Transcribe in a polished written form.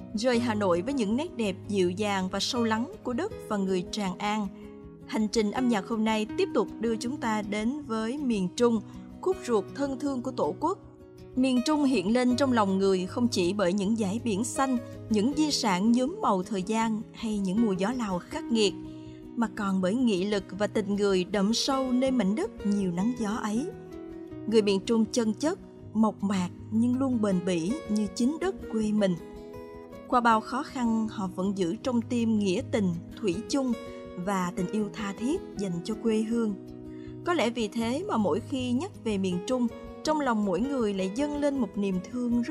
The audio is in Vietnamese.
Rời Hà Nội với những nét đẹp dịu dàng và sâu lắng của đất và người Tràng An. Hành trình âm nhạc hôm nay tiếp tục đưa chúng ta đến với miền Trung, khúc ruột thân thương của Tổ quốc. Miền Trung hiện lên trong lòng người không chỉ bởi những dải biển xanh, những di sản nhuốm màu thời gian hay những mùa gió Lào khắc nghiệt, mà còn bởi nghị lực và tình người đậm sâu nơi mảnh đất nhiều nắng gió ấy. Người miền Trung chân chất, mộc mạc nhưng luôn bền bỉ như chính đất quê mình. Qua bao khó khăn, họ vẫn giữ trong tim nghĩa tình, thủy chung và tình yêu tha thiết dành cho quê hương. Có lẽ vì thế mà mỗi khi nhắc về miền Trung, trong lòng mỗi người lại dâng lên một niềm thương rất